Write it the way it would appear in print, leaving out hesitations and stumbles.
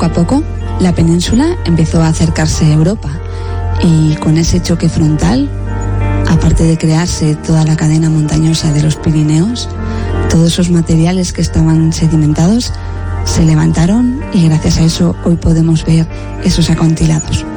Poco a poco, la península empezó a acercarse a Europa y con ese choque frontal, aparte de crearse toda la cadena montañosa de los Pirineos, todos esos materiales que estaban sedimentados se levantaron y gracias a eso hoy podemos ver esos acantilados.